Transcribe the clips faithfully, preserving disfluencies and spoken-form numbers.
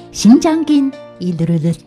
신장긴 일르르르트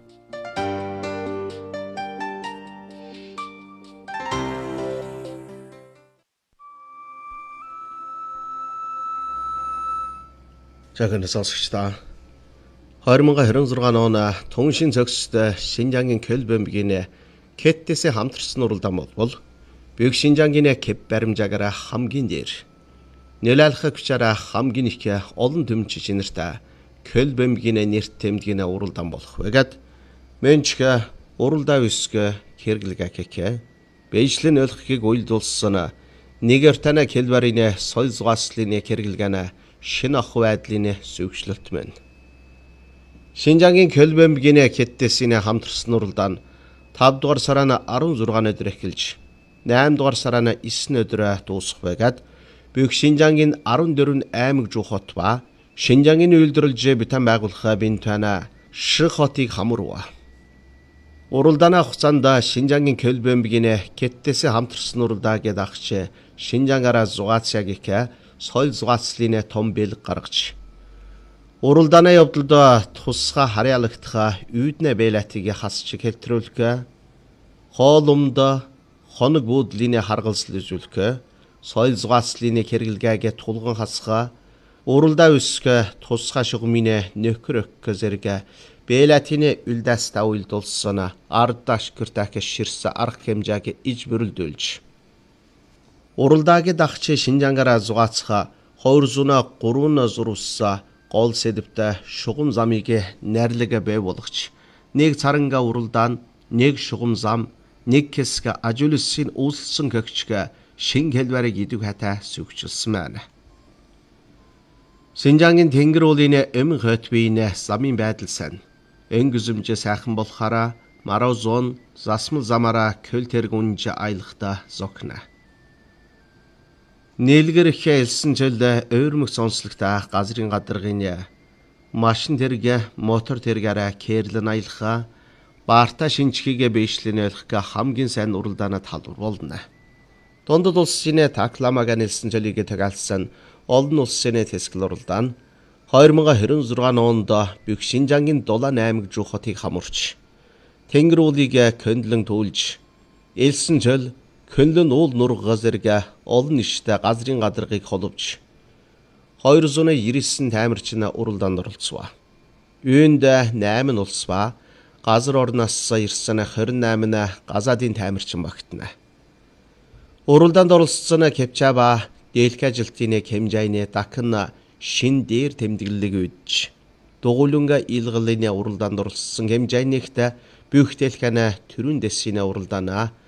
За гэнэ сонсогчдаа хоёр мың хорин зургааны он 통신 зохистой Шинжангийн Көлбөмбөгийн Кэттээс хамтарсан уралдаан болбол Büyük Шинжангийн Кэп баримжаагаараа хамгийн дээр нөлөөлөх хүчээр хамгийн их олон төмч шинэртэй Көлбөмбөгийн нэрт тэмдгийн уралдаан болох байгаад мэнчгэ уралдаа үсгэ хэрэглэгээ кэкэ бэжлэн өлхгийг уйлдулсан нэг өртөна Кэлбарийн соёл зугаслын хэрэглэгээнэ шинэ ах байдлын зөвчлөлт мэн. Шинжангийн Көлбөмбөгийн Кэттээсийн хамтарсан уралдаан тавд дугаар сарын арван зургааны өдөр эхэлж наймд дугаар сарын девөн өдөр дуусах байгаад Büyük Шинжангийн арван дөрвөн аймаг жуухот ба Шинжангийн үйлдвэрлэж битэн байгуулах бинтана Ших хотыг хамруулва. Уралдааны хугацаанд Шинжангийн Көлбөмбөгийн Кэттээс хамтарсан уралдаа гээд агч Шинжангаараа зугаацягийг соёл зугаацлын том бэлэг гаргаж уралдааны явдалд тусгай харьяалагдах үйднэ бэлэтийг хасч хэлтрүүлэх хоолумд хоног буудлын харгалзал үзүүлэх соёл зугаацлын хэрэглэгээ тулган хасах уралдаа үсэх тусгай шугамын нөхрөх зэрэг бэлэтийн үлдэстаа уйлдулсан ард ашгиртах ширс арга хэмжээг иж бүрэлдүүлж уралдаагийн дагч Шинжангаараа зугаацах хоёр зуун гурван зурвас гол сэдвтэй шугам замыг найрлага бай болгоч нэг царанга уралдаан нэг шугам зам нэг хэсэг ажуулсан үйлсэн гэгчг шин хэлбэрийг идэв хата сүгчилсэн байна. Шинжангийн тэнгэр уулын эмэн хотбийн замын байдал сайн энгүзэмж сайхан болохаараа марав зон засмал замаараа көл тэрг унж аялахта зокна. Нээлгэр их элсэн жил өөрмөг сонсогтой газрын гадаргын машин тэрэг мотор тэргээрээ кэрлэн аялах баарта шинжхийгээ бийшлэн ойлгох хамгийн сайн уралдааны талбар болно. Дундад улсын такламага нэлсэн жилийг тагаалсан олон улсын тэсгэл уралдаан хоёр мың хорин зургааны онд Büyük Шинжангийн Дулаан аймаг жуухотыг хамурч тэнгэр уулыг көндлөн түлж элсэн жил Көнлөн уул нурга зэрэг олон ништэй газрын гадаргыг холовж хоёр зуун девэн таймарчин уралдаанд оролцсон. Үүнд найман улс ба газар орноос ирсэн хорин найман газаадын таймарчин багтана. Уралдаанд оролцсон Кэпчаба дээлх ажилтны хэмжээний дахин шин дээр тэмдэглэлийг үйдж дугуулунга илгалын уралдаанд оролцсон хэмжээнийхтэй Büyük Дэлхэнэ төрүн дэсийн уралдаанаа